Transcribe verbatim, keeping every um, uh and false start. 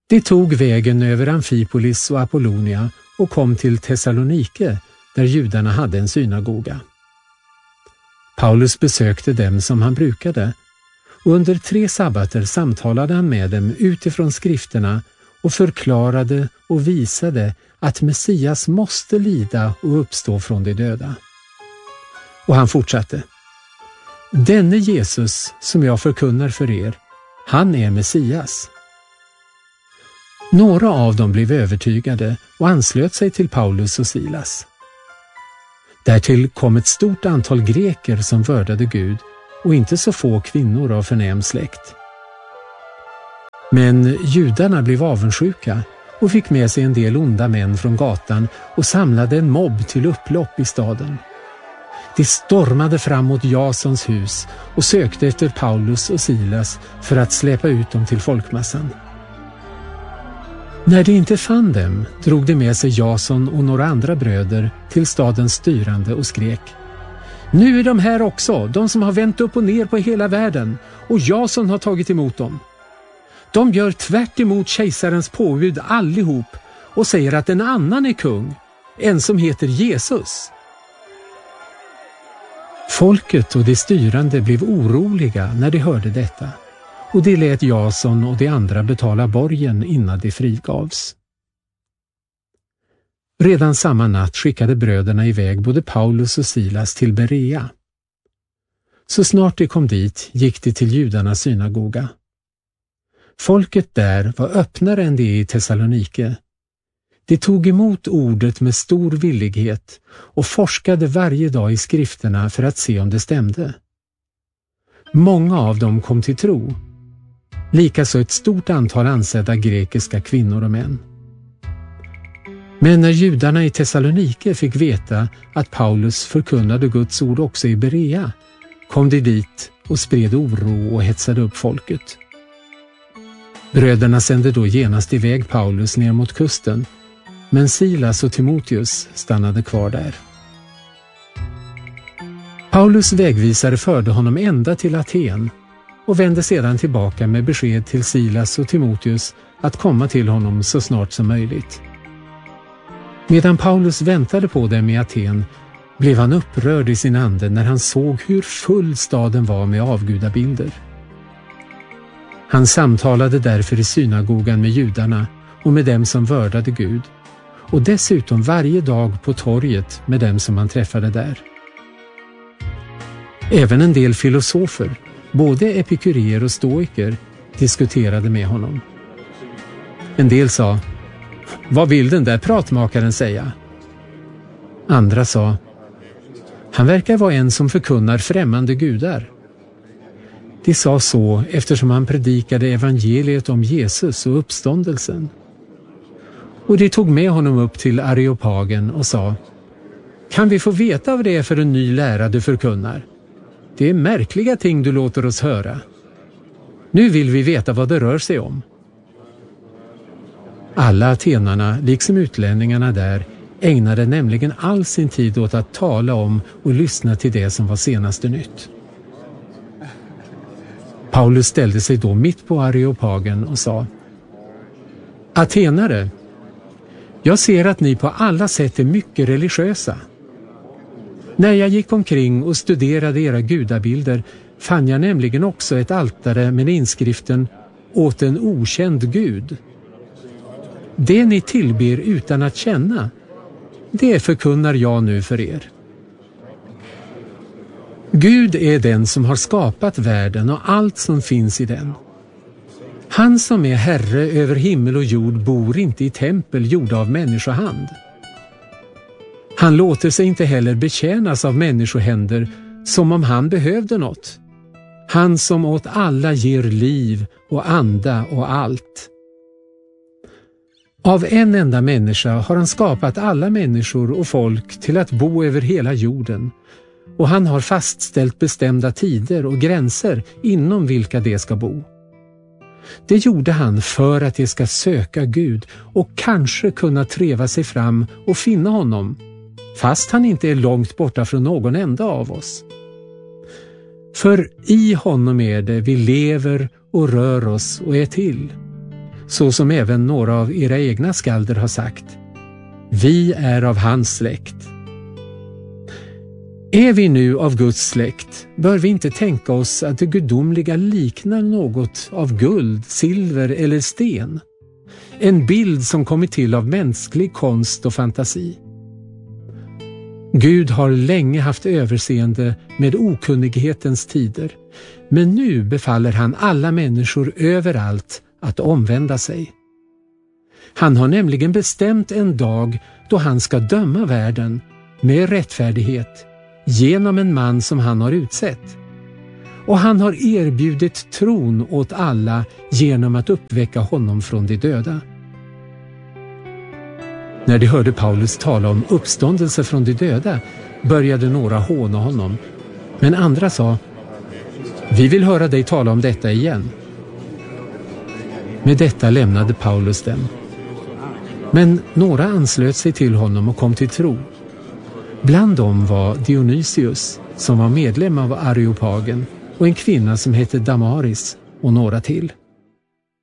De tog vägen över Amfipolis och Apollonia och kom till Thessalonike, där judarna hade en synagoga. Paulus besökte dem som han brukade, och under tre sabbater samtalade han med dem utifrån skrifterna och förklarade och visade att Messias måste lida och uppstå från de döda. Och han fortsatte: Denne Jesus som jag förkunnar för er, han är Messias. Några av dem blev övertygade och anslöt sig till Paulus och Silas. Därtill kom ett stort antal greker som vördade Gud och inte så få kvinnor av förnäm släkt. Men judarna blev avundsjuka och fick med sig en del onda män från gatan och samlade en mobb till upplopp i staden. De stormade fram mot Jasons hus och sökte efter Paulus och Silas för att släpa ut dem till folkmassan. När de inte fann dem drog de med sig Jason och några andra bröder till stadens styrande och skrek: Nu är de här också, de som har vänt upp och ner på hela världen, och Jason har tagit emot dem. De gör tvärt emot kejsarens påbud allihop och säger att en annan är kung, en som heter Jesus. Folket och de styrande blev oroliga när de hörde detta, och de lät Jason och de andra betala borgen innan de frigavs. Redan samma natt skickade bröderna iväg både Paulus och Silas till Berea. Så snart de kom dit gick de till judarnas synagoga. Folket där var öppnare än det i Thessalonike. De tog emot ordet med stor villighet och forskade varje dag i skrifterna för att se om det stämde. Många av dem kom till tro, likaså ett stort antal ansedda grekiska kvinnor och män. Men när judarna i Thessalonike fick veta att Paulus förkunnade Guds ord också i Berea, kom de dit och spred oro och hetsade upp folket. Bröderna sände då genast iväg Paulus ner mot kusten, men Silas och Timoteus stannade kvar där. Paulus vägvisare förde honom ända till Aten och vände sedan tillbaka med besked till Silas och Timoteus att komma till honom så snart som möjligt. Medan Paulus väntade på dem i Aten blev han upprörd i sin ande när han såg hur full staden var med avgudabilder. Han samtalade därför i synagogan med judarna och med dem som vördade Gud, och dessutom varje dag på torget med dem som han träffade där. Även en del filosofer, både epikureer och stoiker, diskuterade med honom. En del sa: Vad vill den där pratmakaren säga? Andra sa: Han verkar vara en som förkunnar främmande gudar. De sa så eftersom han predikade evangeliet om Jesus och uppståndelsen. Och de tog med honom upp till Areopagen och sa: Kan vi få veta vad det är för en ny lära du förkunnar? Det är märkliga ting du låter oss höra. Nu vill vi veta vad det rör sig om. Alla atenarna, liksom utlänningarna där, ägnade nämligen all sin tid åt att tala om och lyssna till det som var senaste nytt. Paulus ställde sig då mitt på Areopagen och sa: Atenare, jag ser att ni på alla sätt är mycket religiösa. När jag gick omkring och studerade era gudabilder fann jag nämligen också ett altare med inskriften åt en okänd gud. Det ni tillber utan att känna, det förkunnar jag nu för er. Gud är den som har skapat världen och allt som finns i den. Han som är herre över himmel och jord bor inte i tempel gjorda av människohand. Han låter sig inte heller betjänas av människohänder som om han behövde något. Han som åt alla ger liv och anda och allt. Av en enda människa har han skapat alla människor och folk till att bo över hela jorden, och han har fastställt bestämda tider och gränser inom vilka de ska bo. Det gjorde han för att de ska söka Gud och kanske kunna treva sig fram och finna honom, fast han inte är långt borta från någon enda av oss. För i honom är det vi lever och rör oss och är till. så som även några av era egna skalder har sagt. Vi är av hans släkt. Är vi nu av Guds släkt, bör vi inte tänka oss att det gudomliga liknar något av guld, silver eller sten. En bild som kommit till av mänsklig konst och fantasi. Gud har länge haft överseende med okunnighetens tider, men nu befaller han alla människor överallt att omvända sig. Han har nämligen bestämt en dag då han ska döma världen med rättfärdighet genom en man som han har utsett. Och han har erbjudit tron åt alla genom att uppväcka honom från de döda. När de hörde Paulus tala om uppståndelse från de döda började några håna honom, men andra sa: vi vill höra dig tala om detta igen. Med detta lämnade Paulus dem. Men några anslöt sig till honom och kom till tro. Bland dem var Dionysius, som var medlem av Areopagen, och en kvinna som hette Damaris och några till.